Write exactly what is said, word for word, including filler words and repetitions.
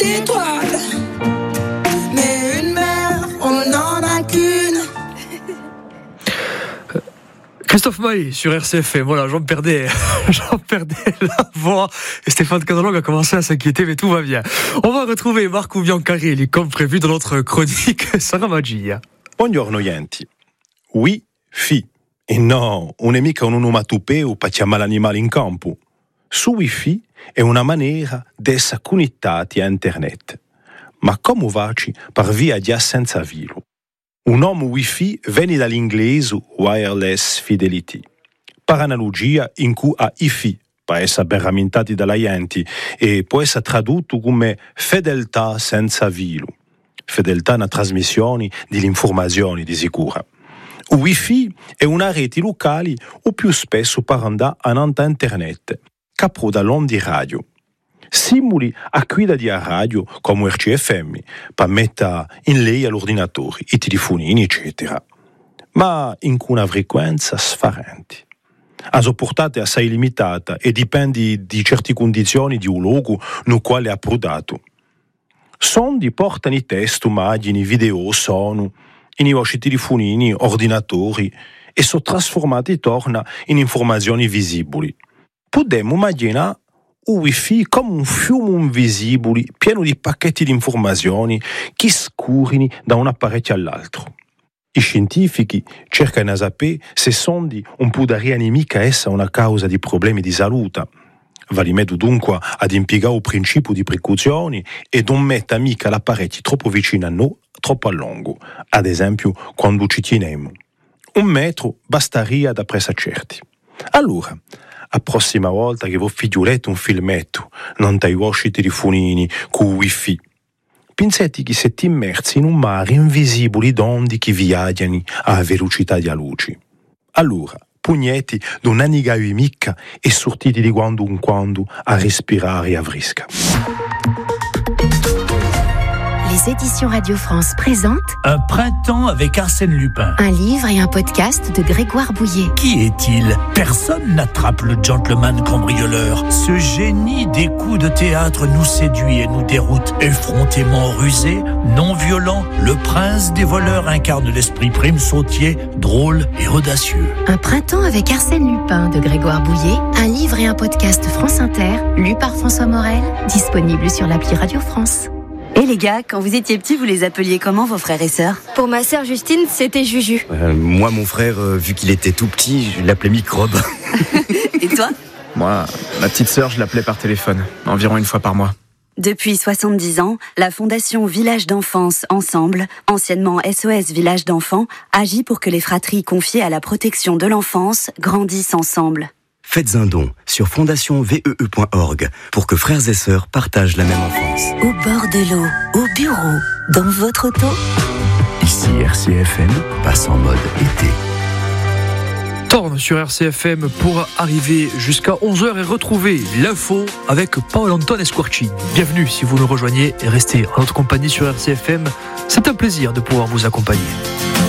d'étoiles. Mais une mère, on n'en a qu'une. Christophe Maé sur R C F M, voilà, j'en perdais, j'en perdais la voix. Et Stéphane Casalong a commencé à s'inquiéter, mais tout va bien. On va retrouver Marco Biancarelli, comme prévu dans notre chronique Sarà Magia. Buongiorno Yenti. Oui, fi. E no, non è mica un onomatopeo per chiamare l'animale in campo. Su Wi-Fi è una maniera di essere connettati a internet. Ma come facci per via di senza filo? Un nome Wi-Fi viene dall'inglese Wireless Fidelity, per analogia in cui a I F I, per essere ben rammentati dalla gente, e può essere tradotto come fedeltà senza filo. Fedeltà nella trasmissione delle informazioni di sicura. Il Wi-Fi è una rete locale o più spesso per andare a internet, che approda l'onde radio. Simuli a guida di radio come R C F M per mettere in lei all'ordinatore, i telefonini, eccetera. Ma in una frequenza sfarente. La sua portata è assai limitata e dipende di certe condizioni di un luogo nel quale è approdato. Sondi portano i testo, immagini, video, suono, i vostri telefonini, ordinatori e sono trasformati torna in informazioni visibili. Potremmo immaginare il Wi-Fi come un fiume invisibile pieno di pacchetti di informazioni che scorrono da un apparecchio all'altro. I scientifici cercano di sapere se sondi non potrebbero mica essere una causa di problemi di salute. Vale meglio dunque ad impiegare il principio di precauzione e non mettere mica l'apparecchio troppo vicino a noi, troppo a lungo, ad esempio quando ci teniamo. Un metro basterebbe da presa certi. Allora, la prossima volta che voi figliolete un filmetto, non dai vostri telefonini con Wi-Fi, pensate che siete immersi in un mare invisibile d'onde che viaggiano a velocità di luce. Allora, pugneti d'un anigaio mica e sortiti di quando in quando a respirare a fresca. Les éditions Radio France présentent Un printemps avec Arsène Lupin. Un livre et un podcast de Grégoire Bouillet. Qui est-il ? Personne n'attrape le gentleman cambrioleur. Ce génie des coups de théâtre nous séduit et nous déroute. Effrontément rusé, non violent, le prince des voleurs incarne l'esprit prime sautier, drôle et audacieux. Un printemps avec Arsène Lupin de Grégoire Bouillet. Un livre et un podcast France Inter, lu par François Morel, disponible sur l'appli Radio France. Et les gars, quand vous étiez petits, vous les appeliez comment vos frères et sœurs ? Pour ma sœur Justine, c'était Juju. Euh, moi, mon frère, euh, vu qu'il était tout petit, je l'appelais Microbe. Et toi ? Moi, ma petite sœur, je l'appelais par téléphone, environ une fois par mois. Depuis soixante-dix ans, la Fondation Village d'Enfance Ensemble, anciennement S O S Village d'Enfants, agit pour que les fratries confiées à la protection de l'enfance grandissent ensemble. Faites un don sur fondation v e e point org pour que frères et sœurs partagent la même enfance. Au bord de l'eau, au bureau, dans votre auto. Ici R C F M passe en mode été. Tourne sur R C F M pour arriver jusqu'à onze heures et retrouver l'info avec Paolo Anton Esquarci. Bienvenue si vous nous rejoignez et restez en notre compagnie sur R C F M. C'est un plaisir de pouvoir vous accompagner.